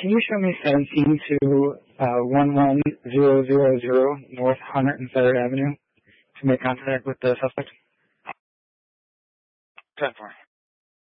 can you show me 17 to 11000 North 103rd Avenue to make contact with the suspect? 10-4.